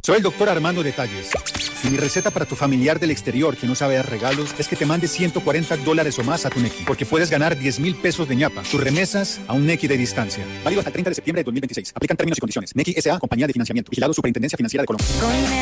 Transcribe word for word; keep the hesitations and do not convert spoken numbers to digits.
Soy el doctor Armando Detalles. Y mi receta para tu familiar del exterior que no sabe dar regalos es que te mande ciento cuarenta dólares o más a tu Nequi, porque puedes ganar diez mil pesos de ñapa. Tus remesas a un Nequi de distancia. Válido hasta el treinta de septiembre de dos mil veintiséis. Aplican términos y condiciones. Nequi S A, compañía de financiamiento. Vigilado Superintendencia Financiera de Colombia.